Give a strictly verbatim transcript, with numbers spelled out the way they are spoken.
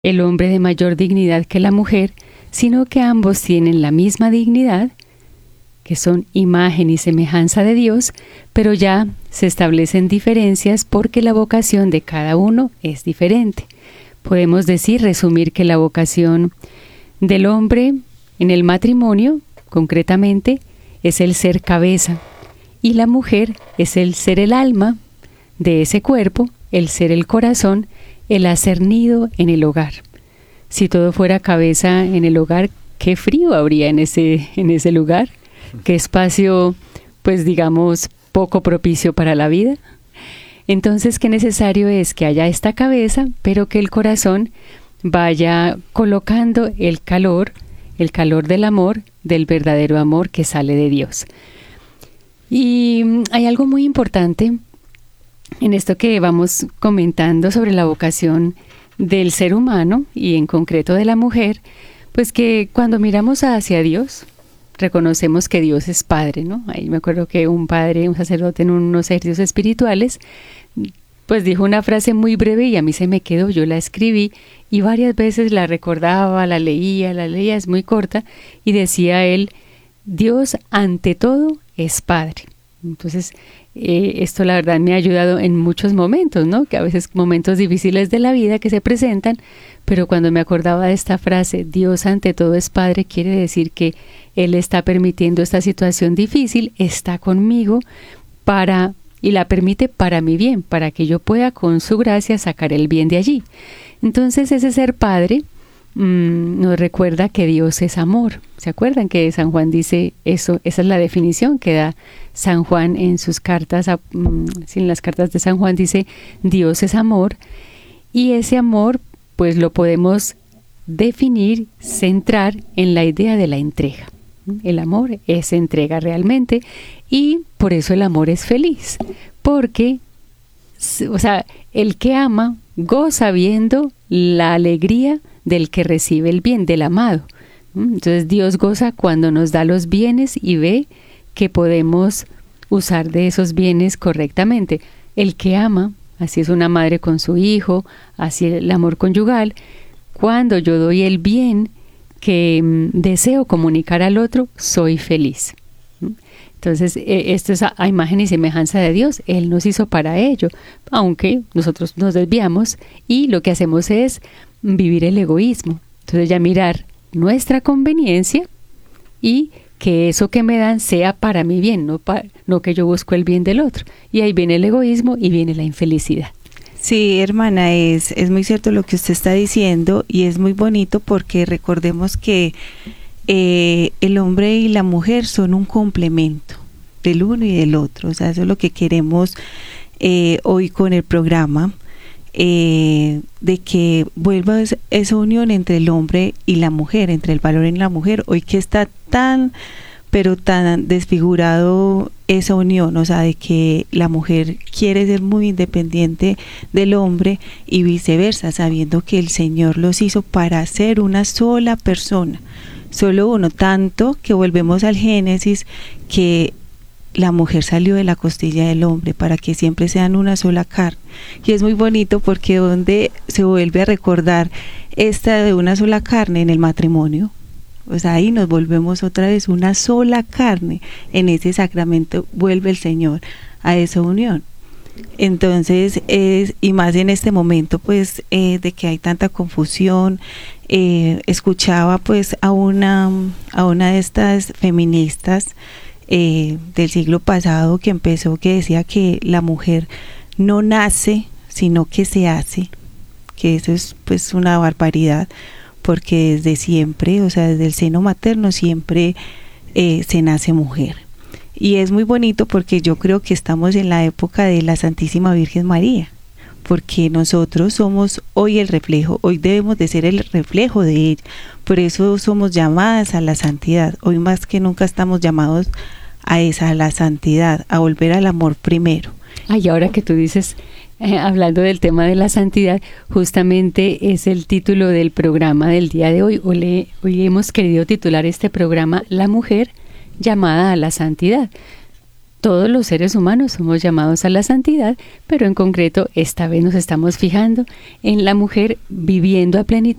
el hombre de mayor dignidad que la mujer, sino que ambos tienen la misma dignidad, que son imagen y semejanza de Dios, pero ya se establecen diferencias porque la vocación de cada uno es diferente. Podemos decir, resumir que la vocación del hombre en el matrimonio, concretamente, es el ser cabeza, y la mujer es el ser el alma de ese cuerpo, el ser el corazón, el hacer nido en el hogar. Si todo fuera cabeza en el hogar, qué frío habría en ese, en ese lugar, qué espacio, pues digamos, poco propicio para la vida. Entonces, qué necesario es que haya esta cabeza, pero que el corazón vaya colocando el calor, el calor del amor, del verdadero amor que sale de Dios. Y hay algo muy importante en esto que vamos comentando sobre la vocación del ser humano y en concreto de la mujer, pues que cuando miramos hacia Dios, reconocemos que Dios es Padre, ¿no? Ahí me acuerdo que un padre, un sacerdote en unos ejercicios espirituales, pues dijo una frase muy breve y a mí se me quedó, yo la escribí y varias veces la recordaba, la leía, la leía, es muy corta, y decía él, Dios ante todo es Padre. Entonces, eh, esto la verdad me ha ayudado en muchos momentos, ¿no? Que a veces momentos difíciles de la vida que se presentan, pero cuando me acordaba de esta frase, Dios ante todo es Padre, quiere decir que Él está permitiendo esta situación difícil, está conmigo para, y la permite para mi bien, para que yo pueda con su gracia sacar el bien de allí. Entonces ese ser Padre mmm, nos recuerda que Dios es amor. ¿Se acuerdan que San Juan dice eso? Esa es la definición que da San Juan en sus cartas, a, mmm, en las cartas de San Juan dice Dios es amor, y ese amor pues lo podemos definir, centrar en la idea de la entrega. El amor es entrega realmente, y por eso el amor es feliz, porque, o sea, el que ama goza viendo la alegría del que recibe el bien, del amado. Entonces Dios goza cuando nos da los bienes y ve que podemos usar de esos bienes correctamente. El que ama, así es una madre con su hijo, así el amor conyugal, cuando yo doy el bien que mm, deseo comunicar al otro, soy feliz. Entonces, eh, esto es a, a imagen y semejanza de Dios. Él nos hizo para ello, aunque nosotros nos desviamos y lo que hacemos es vivir el egoísmo. Entonces, ya mirar nuestra conveniencia y que eso que me dan sea para mi bien, no, pa, no que yo busco el bien del otro. Y ahí viene el egoísmo y viene la infelicidad. Sí, hermana, es, es muy cierto lo que usted está diciendo y es muy bonito porque recordemos que eh, el hombre y la mujer son un complemento del uno y del otro. O sea, eso es lo que queremos eh, hoy con el programa, eh, de que vuelva esa unión entre el hombre y la mujer, entre el valor en la mujer, hoy que está tan, pero tan desfigurado esa unión, o sea, de que la mujer quiere ser muy independiente del hombre y viceversa, sabiendo que el Señor los hizo para ser una sola persona, solo uno, tanto que volvemos al Génesis, que la mujer salió de la costilla del hombre para que siempre sean una sola carne. Y es muy bonito porque donde se vuelve a recordar esta de una sola carne en el matrimonio, o sea, ahí nos volvemos otra vez una sola carne. En ese sacramento vuelve el Señor a esa unión. Entonces, es, y más en este momento, pues, eh, de que hay tanta confusión, eh, escuchaba pues a una, a una de estas feministas eh, del siglo pasado que empezó, que decía que la mujer no nace, sino que se hace, que eso es pues una barbaridad, porque desde siempre, o sea, desde el seno materno siempre eh, se nace mujer. Y es muy bonito porque yo creo que estamos en la época de la Santísima Virgen María, porque nosotros somos hoy el reflejo, hoy debemos de ser el reflejo de ella, por eso somos llamadas a la santidad, hoy más que nunca estamos llamados a esa, a la santidad, a volver al amor primero. Ay, ahora que tú dices, eh, hablando del tema de la santidad, justamente es el título del programa del día de hoy. Hoy, le, hoy hemos querido titular este programa La mujer llamada a la santidad. Todos los seres humanos somos llamados a la santidad, pero en concreto esta vez nos estamos fijando en la mujer viviendo a plenitud